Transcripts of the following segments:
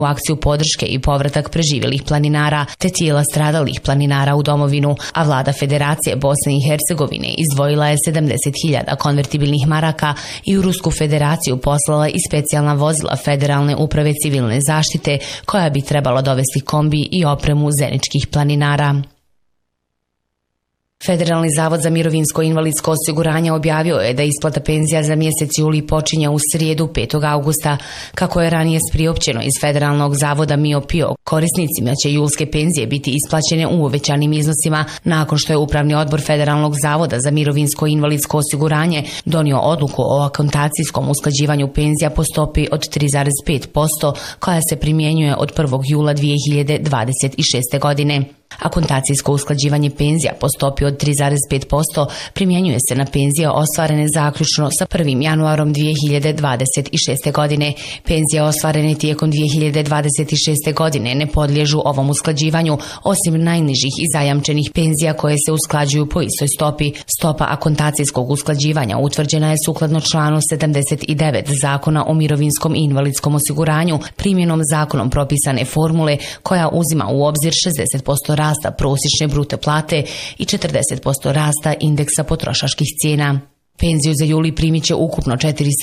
u akciju podrške i povratak preživjelih planinara te tijela stradalih planinara u domovinu, a vlada Federacije Bosne i Hercegovine izdvojila je 70.000 konvertibilnih maraka i u Rusku federaciju poslala i specijalna vozila Federalne uprave civilne zaštite koja bi trebala dovesti kombi i opremu zeničkih planinara. Federalni zavod za mirovinsko i invalidsko osiguranje objavio je da isplata penzija za mjesec juli počinje u srijedu 5. augusta. Kako je ranije priopćeno iz Federalnog zavoda MIO-PIO, korisnicima će julske penzije biti isplaćene u uvećanim iznosima nakon što je Upravni odbor Federalnog zavoda za mirovinsko i invalidsko osiguranje donio odluku o akontacijskom usklađivanju penzija po stopi od 3,5% koja se primjenjuje od 1. jula 2026. godine. Akontacijsko usklađivanje penzija po stopi od 3,5% primjenjuje se na penzije ostvarene zaključno sa 1. januarom 2026. godine. Penzije ostvarene tijekom 2026. godine ne podliježu ovom usklađivanju, osim najnižih i zajamčenih penzija koje se usklađuju po istoj stopi. Stopa akontacijskog usklađivanja utvrđena je sukladno članu 79 Zakona o mirovinskom i invalidskom osiguranju, primjenom zakonom propisane formule koja uzima u obzir 60% rasta prosječne bruto plate i 40% rasta indeksa potrošačkih cijena. Penziju za juli primit će ukupno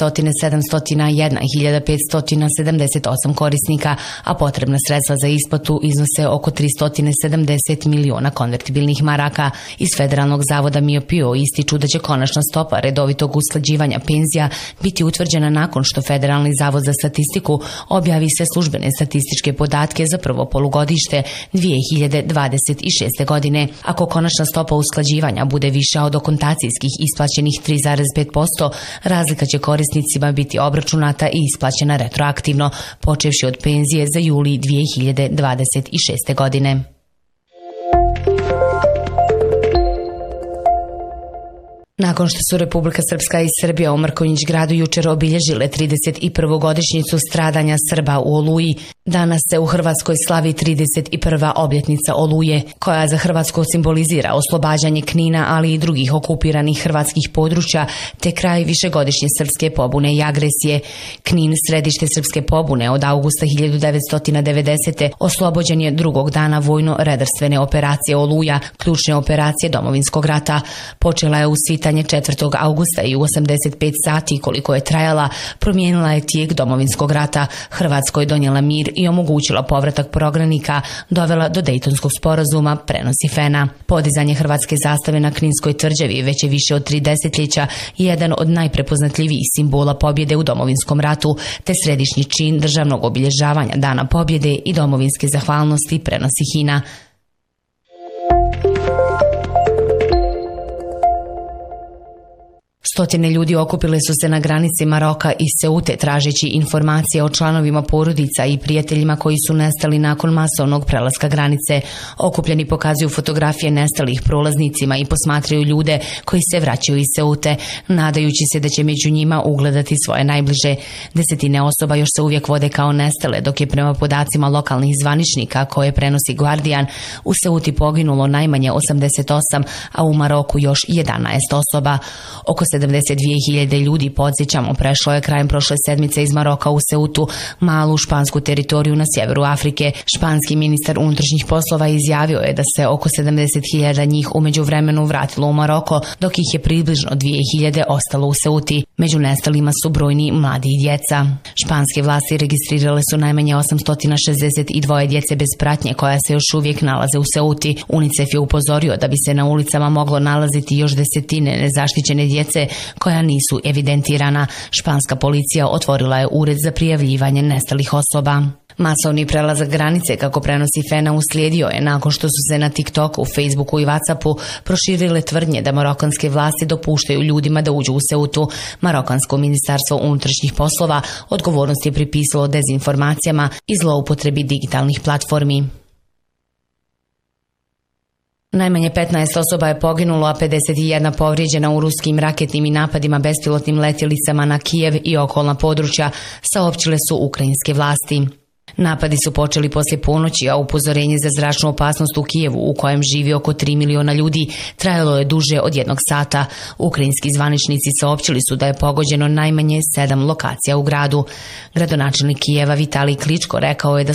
407.578 korisnika, a potrebna sredstva za isplatu iznose oko 370 miliona konvertibilnih maraka. Iz Federalnog zavoda MIO-PIO ističu da će konačna stopa redovitog usklađivanja penzija biti utvrđena nakon što Federalni zavod za statistiku objavi sve službene statističke podatke za prvo polugodište 2026. godine. Ako konačna stopa usklađivanja bude viša od akontacijskih isplaćenih 3,5%, razlika će korisnicima biti obračunata i isplaćena retroaktivno, počevši od penzije za juli 2026. godine. Nakon što su Republika Srpska i Srbija u Mrkonjić gradu jučer obilježile 31. godišnjicu stradanja Srba u Oluji, danas se u Hrvatskoj slavi 31. obljetnica Oluje, koja za Hrvatsku simbolizira oslobađanje Knina, ali i drugih okupiranih hrvatskih područja, te kraj višegodišnje srpske pobune i agresije. Knin, središte srpske pobune od augusta 1990. oslobođen je drugog dana vojno-redarstvene operacije Oluja, ključne operacije Domovinskog rata. Počela je u svitanje 4. augusta i u 85 sati koliko je trajala, promijenila je tijek Domovinskog rata, Hrvatskoj donijela mir i omogućila povratak prognanika, dovela do Dejtonskog sporazuma, prenosi FENA. Podizanje hrvatske zastave na Kninskoj tvrđavi već je više od 3 desetljeća jedan od najprepoznatljivijih simbola pobjede u Domovinskom ratu, te središnji čin državnog obilježavanja Dana pobjede i domovinske zahvalnosti, prenosi HINA. Stotine ljudi okupile su se na granici Maroka i Seute tražeći informacije o članovima porodica i prijateljima koji su nestali nakon masovnog prelaska granice. Okupljeni pokazuju fotografije nestalih prolaznicima i posmatraju ljude koji se vraćaju iz Seute, nadajući se da će među njima ugledati svoje najbliže. Desetine osoba još se uvijek vode kao nestale, dok je prema podacima lokalnih zvaničnika koje prenosi Guardian u Seuti poginulo najmanje 88, a u Maroku još 11 osoba. Oko 72.000 ljudi, podsjećamo, prešlo je krajem prošle sedmice iz Maroka u Seutu, malu špansku teritoriju na sjeveru Afrike. Španski ministar unutrašnjih poslova izjavio je da se oko 70.000 njih u međuvremenu vratilo u Maroko, dok ih je približno 2.000 ostalo u Seuti. Među nestalima su brojni mladi i djeca. Španske vlasti registrirale su najmanje 862 djece bez pratnje koja se još uvijek nalaze u Seuti. UNICEF je upozorio da bi se na ulicama moglo nalaziti još desetine nezaštićene djece koja nisu evidentirana. Španska policija otvorila je ured za prijavljivanje nestalih osoba. Masovni prelazak granice, kako prenosi FENA, uslijedio je nakon što su se na TikToku, Facebooku i WhatsAppu proširile tvrdnje da marokanske vlasti dopuštaju ljudima da uđu u Seutu. Marokansko ministarstvo unutrašnjih poslova odgovornost je pripisalo dezinformacijama i zloupotrebi digitalnih platformi. Najmanje 15 osoba je poginulo, a 51 povrijeđena u ruskim raketnim i napadima bespilotnim letjelicama na Kijev i okolna područja, saopćile su ukrajinske vlasti. Napadi su počeli poslije ponoći, a upozorenje za zračnu opasnost u Kijevu, u kojem živi oko 3 miliona ljudi, trajalo je duže od 1 sata. Ukrajinski zvaničnici saopćili su da je pogođeno najmanje 7 lokacija u gradu. Gradonačelnik Kijeva Vitalij Kličko rekao je da